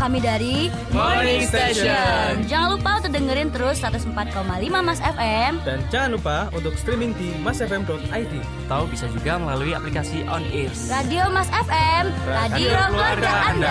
kami dari Morning Station. Jangan lupa untuk dengerin terus 104,5 Mas FM. Dan jangan lupa untuk streaming di masfm.id. Atau bisa juga melalui aplikasi On Air. Radio Mas FM, radio keluarga Anda.